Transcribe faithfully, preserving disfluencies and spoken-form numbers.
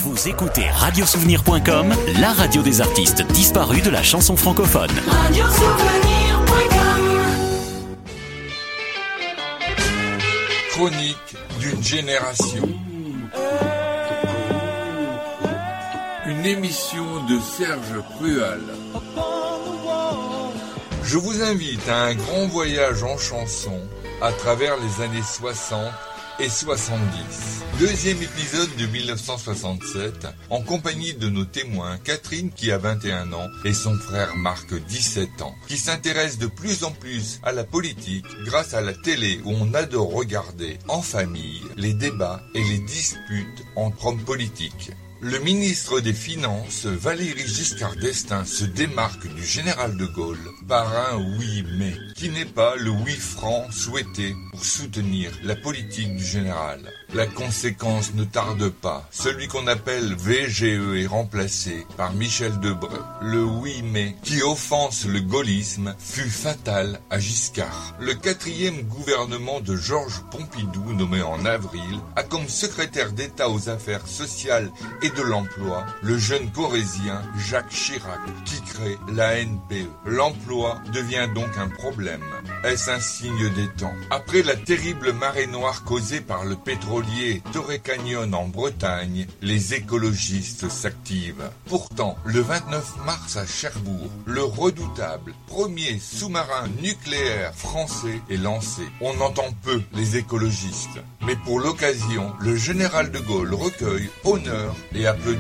Vous écoutez radiosouvenir point com, la radio des artistes disparus de la chanson francophone. radiosouvenir point com. Chronique d'une génération. Une émission de Serge Crual. Je vous invite à un grand voyage en chanson à travers les années soixante et soixante-dix. Deuxième épisode de dix-neuf cent soixante-sept, en compagnie de nos témoins, Catherine qui a vingt et un ans et son frère Marc dix-sept ans, qui s'intéressent de plus en plus à la politique grâce à la télé où on adore regarder en famille les débats et les disputes entre hommes politiques. Le ministre des Finances, Valéry Giscard d'Estaing, se démarque du général de Gaulle par un « oui mais » qui n'est pas le « oui franc » souhaité pour soutenir la politique du général. La conséquence ne tarde pas. Celui qu'on appelle V G E est remplacé par Michel Debré. Le « oui mais » qui offense le gaullisme fut fatal à Giscard. Le quatrième gouvernement de Georges Pompidou, nommé en avril, a comme secrétaire d'État aux affaires sociales et de l'emploi, le jeune corrézien Jacques Chirac, qui crée la N P E. L'emploi devient donc un problème. Est-ce un signe des temps? Après la terrible marée noire causée par le pétrolier Torrey Canyon en Bretagne, les écologistes s'activent. Pourtant, le vingt-neuf mars à Cherbourg, le redoutable premier sous-marin nucléaire français est lancé. On entend peu les écologistes. Mais pour l'occasion, le général de Gaulle recueille, honore et applaudit